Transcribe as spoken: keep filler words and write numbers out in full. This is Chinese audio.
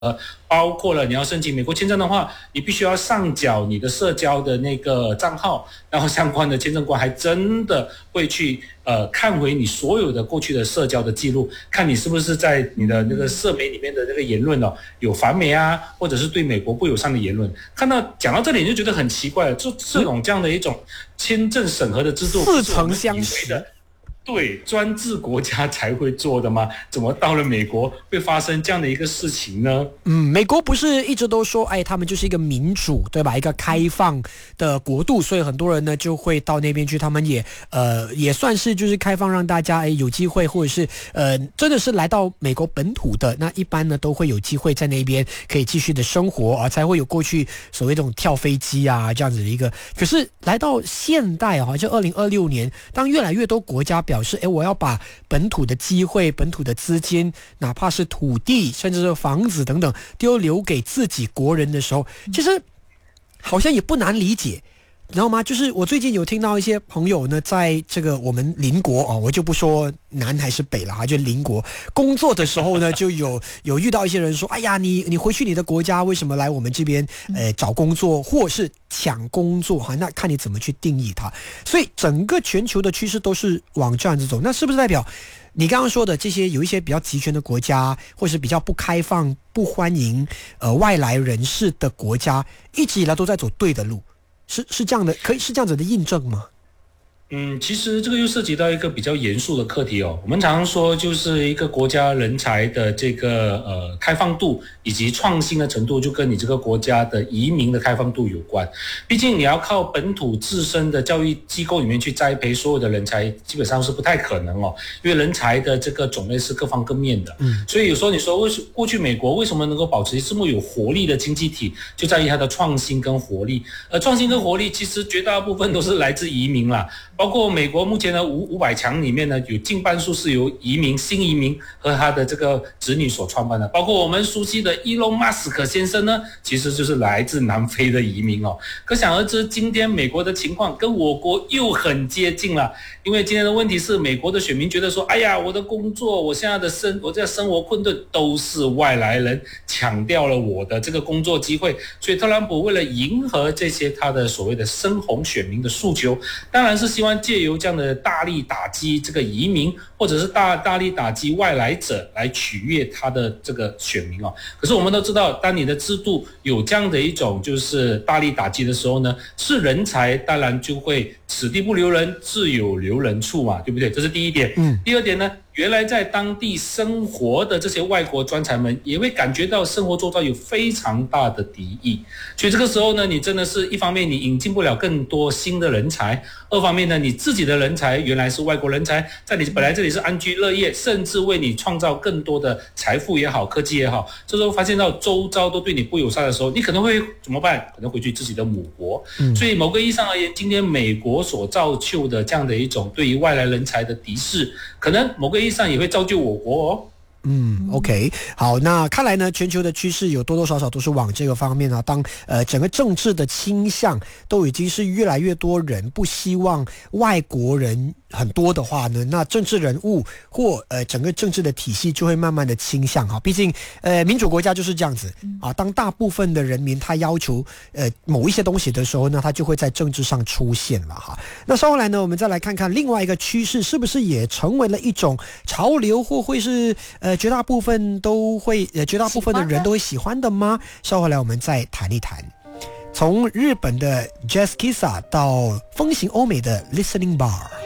呃，包括了你要申请美国签证的话，你必须要上缴你的社交的那个账号，然后相关的签证官还真的会去呃看回你所有的过去的社交的记录，看你是不是在你的那个社媒里面的这个言论哦有反美啊，或者是对美国不友善的言论。看到讲到这里你就觉得很奇怪了，就这种这样的一种签证审核的制度， 似曾相识。 对，专制国家才会做的吗？怎么到了美国会发生这样的一个事情呢？ 嗯，美国不是一直都说，哎，他们就是一个民主，对吧？一个开放的国度，所以很多人呢就会到那边去。他们也呃也算是就是开放，让大家哎有机会，或者是呃真的是来到美国本土的，那一般呢都会有机会在那边可以继续的生活啊，才会有过去所谓这种跳飞机啊这样子的一个。可是来到现代啊，就二零二六年，当越来越多国家表示，哎，我要把本土的机会、本土的资金，哪怕是土地，甚至是房子等等，都留给自己国人的时候，其实好像也不难理解。你知道吗？就是我最近有听到一些朋友呢，在这个我们邻国哦，我就不说南还是北了哈，就邻国工作的时候呢，就有有遇到一些人说，哎呀，你你回去你的国家，为什么来我们这边呃找工作，或是抢工作哈？那看你怎么去定义它。所以整个全球的趋势都是往这样子走，那是不是代表你刚刚说的这些有一些比较集权的国家，或是比较不开放、不欢迎呃外来人士的国家，一直以来都在走对的路？是是这样的，可以是这样子的印证吗？ 嗯，其实这个又涉及到一个比较严肃的课题哦。我们常常说，就是一个国家人才的这个呃开放度以及创新的程度，就跟你这个国家的移民的开放度有关。毕竟你要靠本土自身的教育机构里面去栽培所有的人才，基本上是不太可能哦。因为人才的这个种类是各方各面的，嗯，所以有时候你说为什过去美国为什么能够保持这么有活力的经济体，就在于它的创新跟活力。而创新跟活力其实绝大部分都是来自移民啦。包括美国目前的五五百强里面呢，有近半数是由移民、新移民和他的这个子女所创办的。包括我们熟悉的伊隆马斯克先生呢，其实就是来自南非的移民哦。可想而知，今天美国的情况跟我国又很接近了。因为今天的问题是，美国的选民觉得说，哎呀，我的工作，我现在的生，我这生活困顿都是外来人抢掉了我的这个工作机会。所以特朗普为了迎合这些他的所谓的深红选民的诉求，当然是希望借由这样的大力打击这个移民，或者是大大力打击外来者来取悦他的这个选民哦。可是我们都知道，当你的制度有这样的一种就是大力打击的时候呢，是人才当然就会此地不留人，自有留人处嘛，对不对？这是第一点。嗯，第二点呢，原来在当地生活的这些外国专才们也会感觉到生活周遭有非常大的敌意，所以这个时候呢，你真的是一方面你引进不了更多新的人才，二方面呢，你自己的人才原来是外国人才，在你本来这里是安居乐业，甚至为你创造更多的财富也好，科技也好，这时候发现到周遭都对你不友善的时候，你可能会怎么办？可能回去自己的母国。嗯，所以某个意义上而言，今天美国所造就的这样的一种对于外来人才的敌视，可能某个意义上也会造就我国哦。 嗯 ，OK， 好，那看来呢，全球的趋势有多多少少都是往这个方面啊。当呃整个政治的倾向都已经是越来越多人不希望外国人很多的话呢，那政治人物或呃整个政治的体系就会慢慢的倾向哈。毕竟呃民主国家就是这样子啊，当大部分的人民他要求呃某一些东西的时候呢，他就会在政治上出现了哈。那稍后来呢，我们再来看看另外一个趋势是不是也成为了一种潮流，或会是呃。呃，绝大部分都会，呃，绝大部分的人都会喜欢的吗？稍后来我们再谈一谈。从日本的 Jazz Kissa 到风行欧美的 Listening Bar。